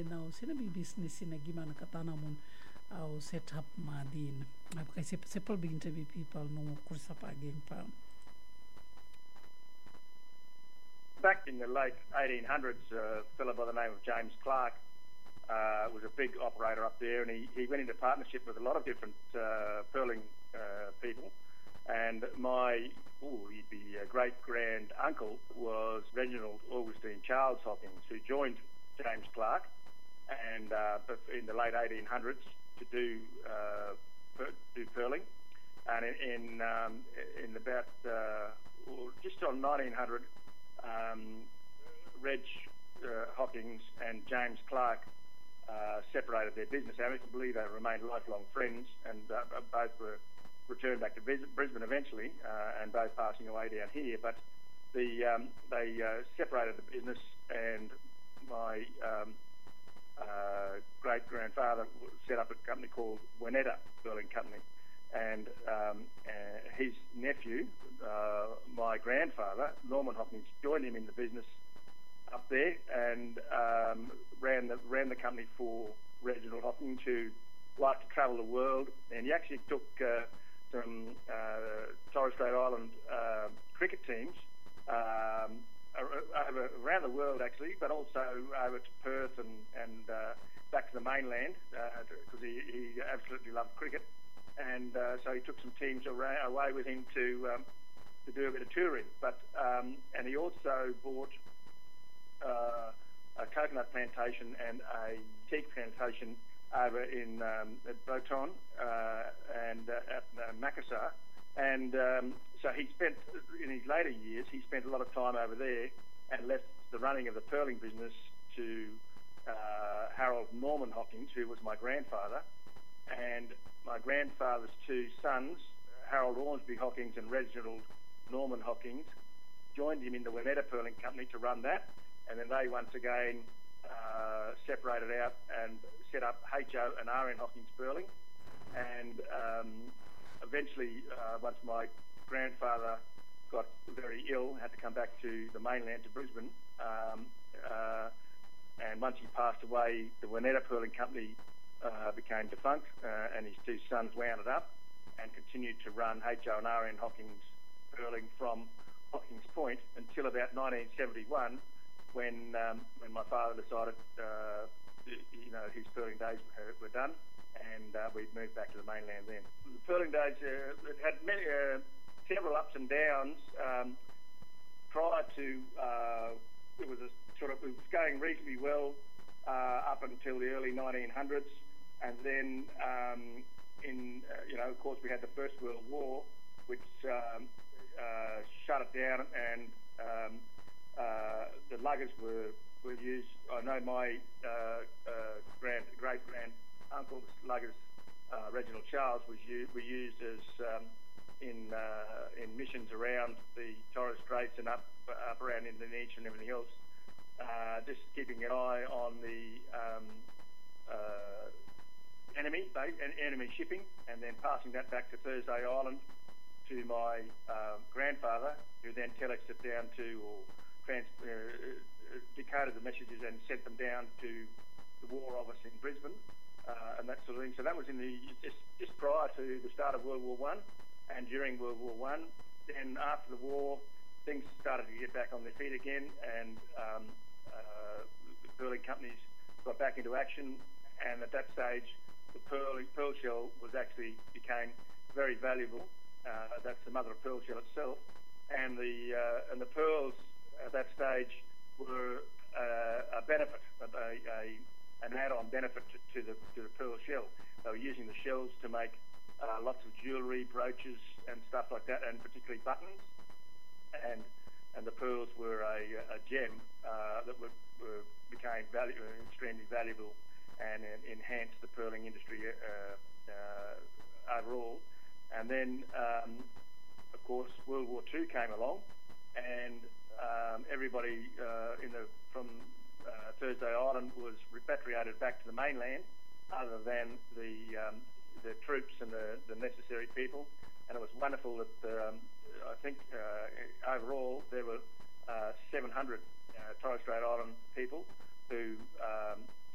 now sinabi business na gimana katana mon au set up madin. Apa kasi sepal big interview people no kursa paging pa. Back in the late 1800s, a fellow by the name of James Clark was a big operator up there, and he went into partnership with a lot of different pearling people. And my great-grand uncle was Reginald Augustine Charles Hockings, who joined James Clark and in the late 1800s to do pearling. And in about just on 1900, Reg Hockings and James Clark separated their business amicably. They remained lifelong friends, and both were returned back to Brisbane eventually, and both passing away down here. But they separated the business, and my great-grandfather set up a company called Wynetta Pearling Company. And his nephew, my grandfather, Norman Hockings, joined him in the business up there and ran the company for Reginald Hockings, who liked to travel the world. And he actually took some Torres Strait Island cricket teams around the world, actually, but also over to Perth and back to the mainland because he absolutely loved cricket. And so he took some teams away with him to do a bit of touring. But and he also bought a coconut plantation and a teak plantation over in Boton and at Macassar. And so he spent, in his later years, he spent a lot of time over there and left the running of the pearling business to Harold Norman Hockings, who was my grandfather. And my grandfather's two sons, Harold Ormsby Hockings and Reginald Norman Hockings, joined him in the Wynetta Pearling Company to run that. And then they once again separated out and set up H.O. and R.N. Hockings Pearling. And eventually, once my grandfather got very ill, had to come back to the mainland, to Brisbane, and once he passed away, the Wynetta Pearling Company became defunct, and his two sons wound it up and continued to run H.O. and R.N. Hockings Pearling from Hockings Point until about 1971, when my father decided, his pearling days were done, and we'd moved back to the mainland then. The pearling days it had many, several ups and downs. Prior to it was going reasonably well up until the early 1900s, and then of course, we had the First World War, which shut it down, and the luggers were used. I know my great-grand uncle's luggers, Reginald Charles, were used as in missions around the Torres Straits and up around Indonesia and everything else, just keeping an eye on the enemy shipping, and then passing that back to Thursday Island to my grandfather, who then telexed it down to, or decoded the messages and sent them down to the War Office in Brisbane, and that sort of thing. So that was in just prior to the start of World War One, and during World War One. Then after the war, things started to get back on their feet again, and the pearling companies got back into action. And at that stage, the pearl shell became very valuable. That's the mother of pearl shell itself, and the pearls at that stage were a benefit, an add-on benefit to the pearl shell. They were using the shells to make lots of jewellery, brooches, and stuff like that, and particularly buttons. And the pearls were a gem that became extremely valuable and enhanced the pearling industry overall. And then, of course, World War II came along, and everybody from Thursday Island was repatriated back to the mainland, other than the troops and the necessary people. And it was wonderful that I think overall there were 700 Torres Strait Island people who